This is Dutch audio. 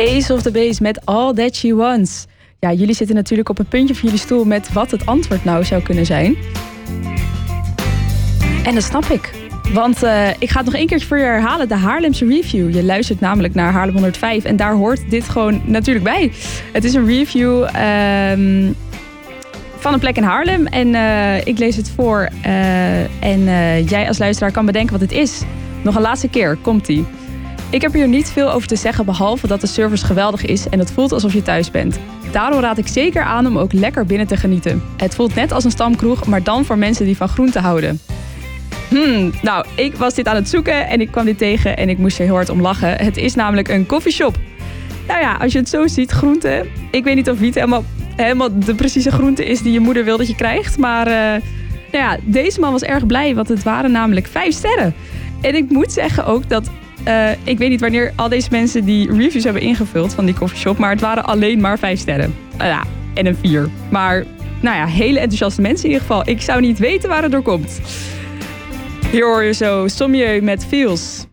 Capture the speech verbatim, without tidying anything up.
Ace of the Base met All That She Wants. Ja, jullie zitten natuurlijk op een puntje van jullie stoel met wat het antwoord nou zou kunnen zijn. En dat snap ik. Want uh, ik ga het nog één keertje voor je herhalen. De Haarlemse Review. Je luistert namelijk naar Haarlem honderdvijf. En daar hoort dit gewoon natuurlijk bij. Het is een review um, van een plek in Haarlem. En uh, ik lees het voor. Uh, en uh, jij als luisteraar kan bedenken wat het is. Nog een laatste keer. Komt-ie. Ik heb hier niet veel over te zeggen. Behalve dat de service geweldig is. En het voelt alsof je thuis bent. Daarom raad ik zeker aan om ook lekker binnen te genieten. Het voelt net als een stamkroeg. Maar dan voor mensen die van groente houden. Hmm, nou, ik was dit aan het zoeken en ik kwam dit tegen en ik moest er heel hard om lachen. Het is namelijk een koffieshop. Nou ja, als je het zo ziet, groente. Ik weet niet of wiet helemaal, helemaal de precieze groente is die je moeder wil dat je krijgt. Maar uh, nou ja, deze man was erg blij, want het waren namelijk vijf sterren. En ik moet zeggen ook dat, uh, ik weet niet wanneer al deze mensen die reviews hebben ingevuld van die koffieshop. Maar het waren alleen maar vijf sterren. Uh, ja, en een vier. Maar nou ja, hele enthousiaste mensen in ieder geval. Ik zou niet weten waar het door komt. Hier hoor je zo Sommieu met Feels.